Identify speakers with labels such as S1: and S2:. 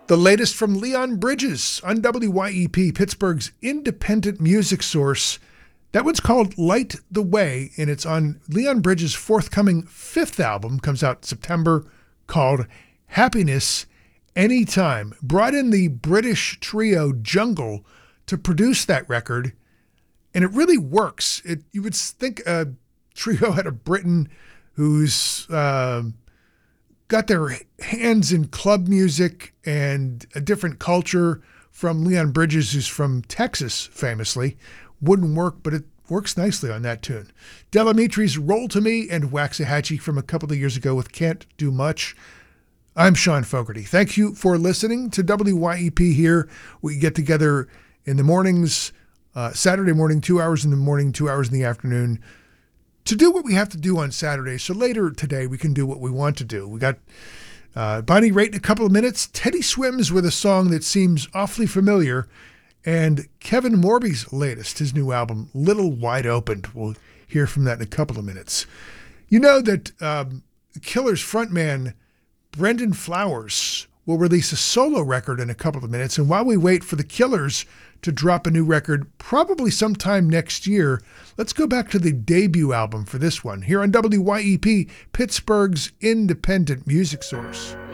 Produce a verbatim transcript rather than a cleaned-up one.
S1: The latest from Leon Bridges on W Y E P, Pittsburgh's independent music source. That one's called Light the Way, and it's on Leon Bridges' forthcoming fifth album, comes out September, called Happiness Anytime. Brought in the British trio Jungle to produce that record, and it really works. It, you would think a trio out of Britain who's uh, got their hands in club music and a different culture from Leon Bridges, who's from Texas, famously, wouldn't work, but it works nicely on that tune. Del Amitri's Roll to Me and Waxahachie from a couple of years ago with Can't Do Much. I'm Sean Fogarty. Thank you for listening to W Y E P here. We get together in the mornings, uh, Saturday morning, two hours in the morning, two hours in the afternoon, to do what we have to do on Saturday. So later today, we can do what we want to do. We got uh, Bonnie Raitt in a couple of minutes, Teddy Swims with a song that seems awfully familiar, and Kevin Morby's latest, his new album, Little Wide Open. We'll hear from that in a couple of minutes. You know that um, Killers frontman Brendan Flowers will release a solo record in a couple of minutes, and while we wait for the Killers to drop a new record, probably sometime next year, let's go back to the debut album for this one, here on W Y E P, Pittsburgh's independent music source.